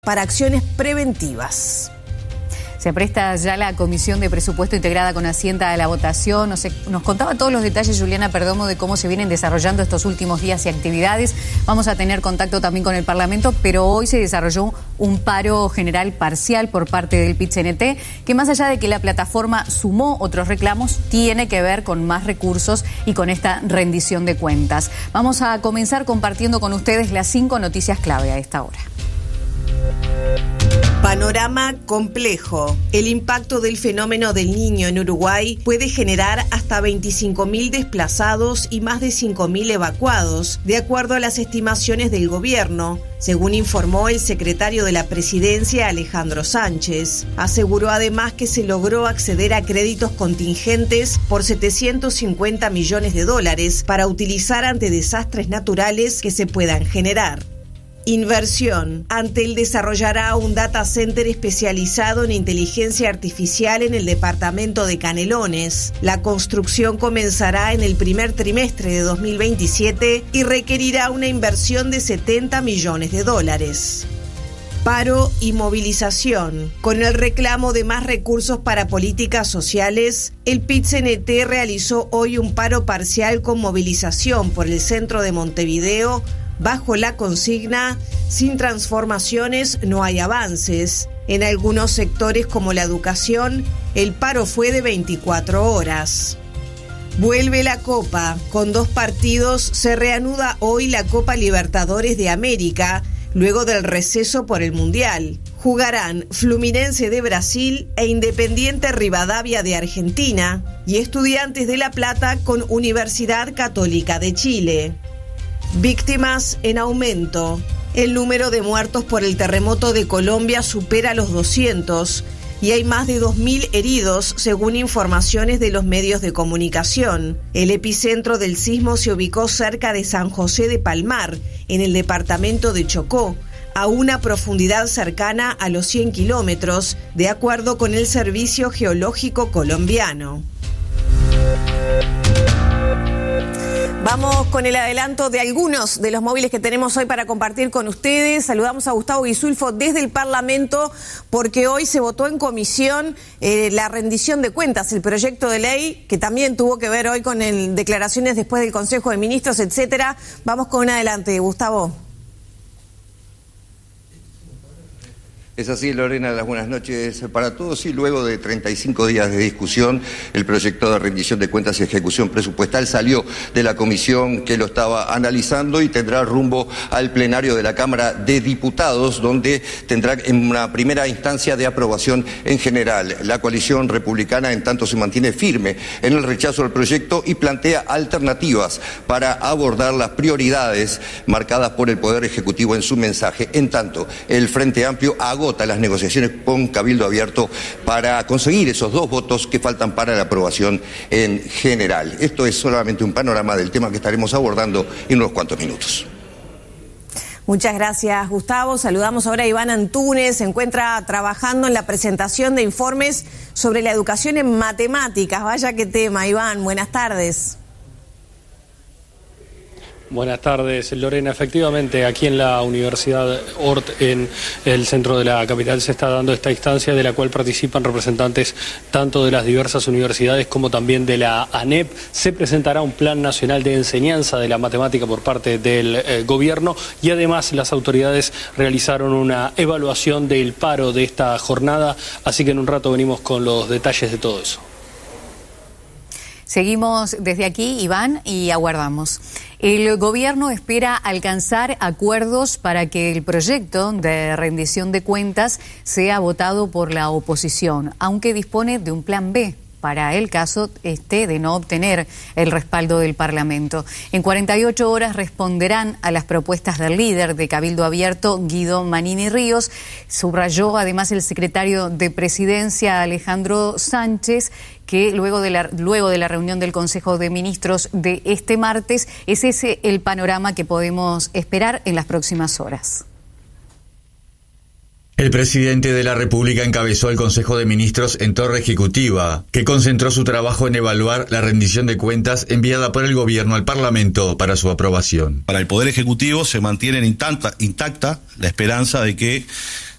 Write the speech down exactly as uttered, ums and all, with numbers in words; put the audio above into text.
para acciones preventivas. Se presta ya la Comisión de Presupuesto integrada con Hacienda a la votación. Nos, nos contaba todos los detalles Juliana Perdomo de cómo se vienen desarrollando estos últimos días y actividades. Vamos a tener contacto también con el Parlamento, pero hoy se desarrolló un paro general parcial por parte del P I T C N T, que más allá de que la plataforma sumó otros reclamos, tiene que ver con más recursos y con esta rendición de cuentas. Vamos a comenzar compartiendo con ustedes las cinco noticias clave a esta hora. Panorama complejo. El impacto del fenómeno del Niño en Uruguay puede generar hasta veinticinco mil desplazados y más de cinco mil evacuados, de acuerdo a las estimaciones del gobierno, según informó el secretario de la Presidencia, Alejandro Sánchez. Aseguró además que se logró acceder a créditos contingentes por setecientos cincuenta millones de dólares para utilizar ante desastres naturales que se puedan generar. Inversión. Antel desarrollará un data center especializado en inteligencia artificial en el departamento de Canelones. La construcción comenzará en el primer trimestre de dos mil veintisiete y requerirá una inversión de setenta millones de dólares. Paro y movilización. Con el reclamo de más recursos para políticas sociales, el P I T C N T realizó hoy un paro parcial con movilización por el centro de Montevideo, bajo la consigna: sin transformaciones no hay avances. En algunos sectores como la educación, el paro fue de veinticuatro horas. Vuelve la Copa. Con dos partidos se reanuda hoy la Copa Libertadores de América, luego del receso por el Mundial. Jugarán Fluminense de Brasil e Independiente Rivadavia de Argentina y Estudiantes de La Plata con Universidad Católica de Chile. Víctimas en aumento. El número de muertos por el terremoto de Colombia supera los doscientos y hay más de dos mil heridos, según informaciones de los medios de comunicación. El epicentro del sismo se ubicó cerca de San José de Palmar, en el departamento de Chocó, a una profundidad cercana a los cien kilómetros, de acuerdo con el Servicio Geológico Colombiano. Vamos con el adelanto de algunos de los móviles que tenemos hoy para compartir con ustedes. Saludamos a Gustavo Guisulfo desde el Parlamento, porque hoy se votó en comisión eh, la rendición de cuentas, el proyecto de ley, que también tuvo que ver hoy con el, declaraciones después del Consejo de Ministros, etcétera. Vamos con un adelante, Gustavo. Es así, Lorena, las buenas noches para todos. Y luego de treinta y cinco días de discusión, el proyecto de rendición de cuentas y ejecución presupuestal salió de la comisión que lo estaba analizando y tendrá rumbo al plenario de la Cámara de Diputados, donde tendrá en una primera instancia de aprobación en general. La coalición republicana, en tanto, se mantiene firme en el rechazo al proyecto y plantea alternativas para abordar las prioridades marcadas por el Poder Ejecutivo en su mensaje. En tanto, el Frente Amplio agota las negociaciones con Cabildo Abierto para conseguir esos dos votos que faltan para la aprobación en general. Esto es solamente un panorama del tema que estaremos abordando en unos cuantos minutos. Muchas gracias, Gustavo. Saludamos ahora a Iván Antúnez. Se encuentra trabajando en la presentación de informes sobre la educación en matemáticas. Vaya qué tema, Iván. Buenas tardes. Buenas tardes, Lorena. Efectivamente, aquí en la Universidad Hort, en el centro de la capital, se está dando esta instancia de la cual participan representantes tanto de las diversas universidades como también de la ANEP. Se presentará un plan nacional de enseñanza de la matemática por parte del eh, gobierno y además las autoridades realizaron una evaluación del paro de esta jornada, así que en un rato venimos con los detalles de todo eso. Seguimos desde aquí, Iván, y aguardamos. El gobierno espera alcanzar acuerdos para que el proyecto de rendición de cuentas sea votado por la oposición, aunque dispone de un plan B para el caso este de no obtener el respaldo del Parlamento. En cuarenta y ocho horas responderán a las propuestas del líder de Cabildo Abierto, Guido Manini Ríos. Subrayó además el secretario de Presidencia, Alejandro Sánchez, que luego de la, luego de la reunión del Consejo de Ministros de este martes, es ese el panorama que podemos esperar en las próximas horas. El presidente de la República encabezó el Consejo de Ministros en Torre Ejecutiva, que concentró su trabajo en evaluar la rendición de cuentas enviada por el gobierno al Parlamento para su aprobación. Para el Poder Ejecutivo se mantiene intacta, intacta la esperanza de que